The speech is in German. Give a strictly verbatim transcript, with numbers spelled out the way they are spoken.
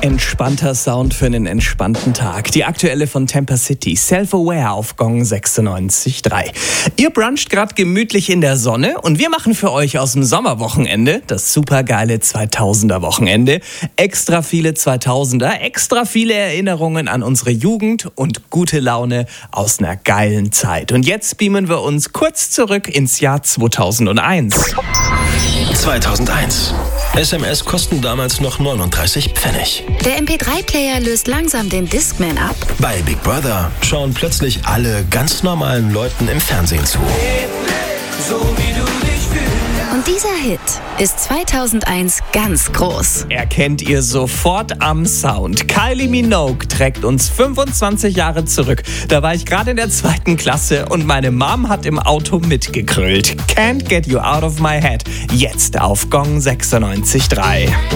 Entspannter Sound für einen entspannten Tag. Die aktuelle von Temper City, Self-Aware auf Gong sechsundneunzig Komma drei. Ihr bruncht gerade gemütlich in der Sonne und wir machen für euch aus dem Sommerwochenende, das supergeile zweitausender Wochenende, extra viele zweitausender, extra viele Erinnerungen an unsere Jugend und gute Laune aus einer geilen Zeit. Und jetzt beamen wir uns kurz zurück ins Jahr zweitausendeins. zweitausendeins. S M S kosten damals noch neununddreißig Pfennig. Der M P drei Player löst langsam den Discman ab. Bei Big Brother schauen plötzlich alle ganz normalen Leuten im Fernsehen zu. Und dieser Hit ist zweitausendeins ganz groß. Erkennt ihr sofort am Sound. Kylie Minogue trägt uns fünfundzwanzig Jahre zurück. Da war ich gerade in der zweiten Klasse und meine Mom hat im Auto mitgegrölt. Can't Get You Out of My Head. Jetzt auf Gong sechsundneunzig Komma drei.